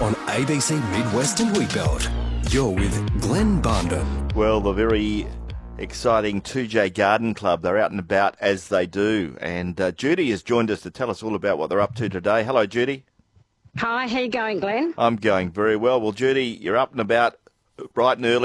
on ABC Midwestern Wheatbelt. You're with Glenn Barndon. Well, the very exciting 2J Garden Club, they're out and about as they do. And Judy has joined us to tell us all about what they're up to today. Hello, Judy. Hi, how you going, Glenn? I'm going very well. Well, Judy, you're up and about bright and early.